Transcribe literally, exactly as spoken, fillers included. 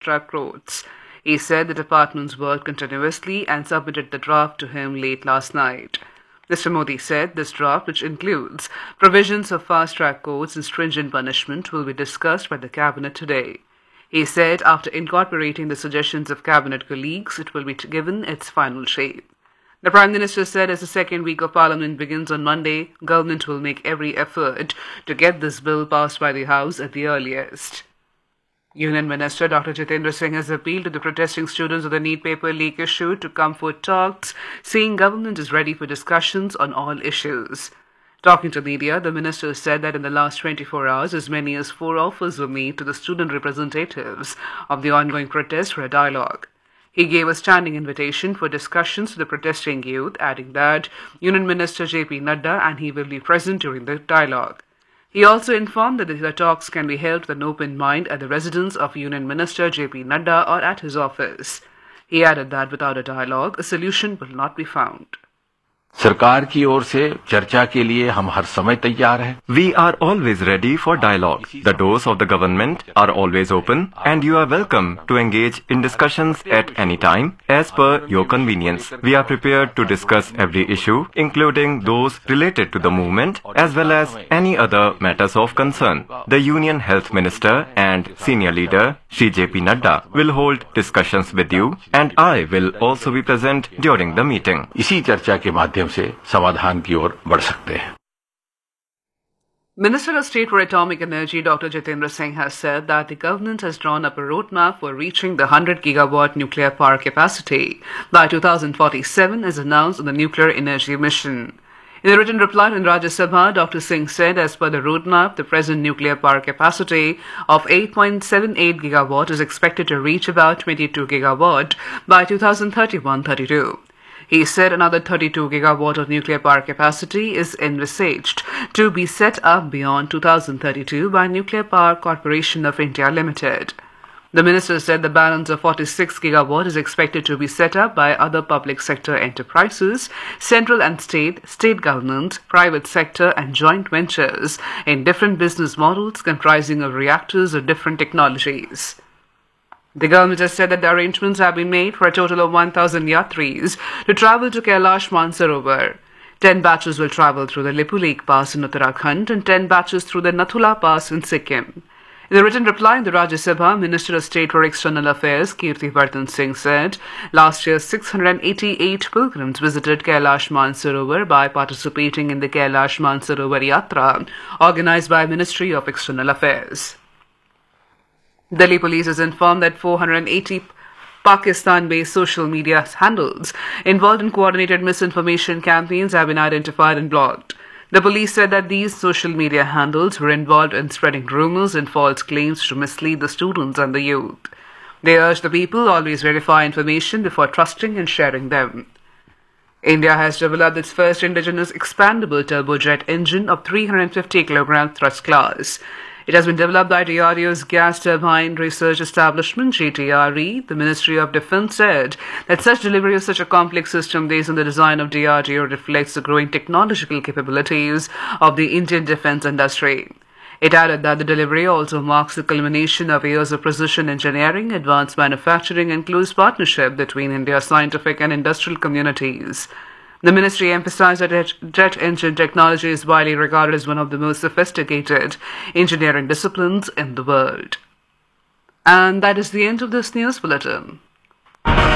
fast-track courts. He said the departments worked continuously and submitted the draft to him late last night. Mister Modi said this draft, which includes provisions of fast-track courts and stringent punishment, will be discussed by the cabinet today. He said after incorporating the suggestions of cabinet colleagues, it will be given its final shape. The Prime Minister said as the second week of Parliament begins on Monday, government will make every effort to get this bill passed by the House at the earliest. Union Minister Doctor Jitendra Singh has appealed to the protesting students of the NEET paper leak issue to come for talks, saying government is ready for discussions on all issues. Talking to media, the minister said that in the last twenty-four hours, as many as four offers were made to the student representatives of the ongoing protest for a dialogue. He gave a standing invitation for discussions to the protesting youth, adding that Union Minister J P Nadda and he will be present during the dialogue. He also informed that the talks can be held with an open mind at the residence of Union Minister J P Nadda or at his office. He added that without a dialogue, a solution will not be found. सरकार की ओर से चर्चा के लिए हम हर समय तैयार हैं. We are always ready for dialogue. The doors of the government are always open and you are welcome to engage in discussions at any time as per your convenience. We are prepared to discuss every issue, including those related to the movement as well as any other matters of concern. The Union Health Minister and Senior Leader Shri J P Nadda will hold discussions with you and I will also be present during the meeting. इसी चर्चा के माध्यम से समाधान की ओर बढ़ सकते हैं. Minister of State for Atomic Energy Doctor Jitendra Singh has said that the government has drawn up a roadmap for reaching the one hundred gigawatt nuclear power capacity by two thousand forty-seven as announced on the Nuclear Energy Mission. In a written reply in Rajya Sabha, Doctor Singh said as per the roadmap, the present nuclear power capacity of eight point seven eight gigawatt is expected to reach about twenty-two gigawatt by two thousand thirty-one thirty-two. He said another thirty-two gigawatt of nuclear power capacity is envisaged to be set up beyond two thousand thirty-two by Nuclear Power Corporation of India Limited. The minister said the balance of forty-six gigawatt is expected to be set up by other public sector enterprises, central and state, state government, private sector and joint ventures in different business models comprising of reactors of different technologies. The government has said that the arrangements have been made for a total of one thousand yatris to travel to Kailash Mansarovar. Ten batches will travel through the Lippu Lake Pass in Uttarakhand and ten batches through the Nathula Pass in Sikkim. In a written reply in the Rajya Sabha, Minister of State for External Affairs Kirti Vardhan Singh said last year six hundred eighty-eight pilgrims visited Kailash Mansarovar by participating in the Kailash Mansarovar Yatra organized by Ministry of External Affairs. Delhi police has informed that four hundred eighty Pakistan-based social media handles involved in coordinated misinformation campaigns have been identified and blocked. The police said that these social media handles were involved in spreading rumors and false claims to mislead the students and the youth. They urge the people always verify information before trusting and sharing them. India has developed its first indigenous expandable turbojet engine of three hundred fifty kilogram thrust class. It has been developed by D R D O's Gas Turbine Research Establishment, G T R E. The Ministry of Defence said that such delivery of such a complex system based on the design of D R D O reflects the growing technological capabilities of the Indian defence industry. It added that the delivery also marks the culmination of years of precision engineering, advanced manufacturing and close partnership between India's scientific and industrial communities. The ministry emphasized that jet engine technology is widely regarded as one of the most sophisticated engineering disciplines in the world. And that is the end of this news bulletin.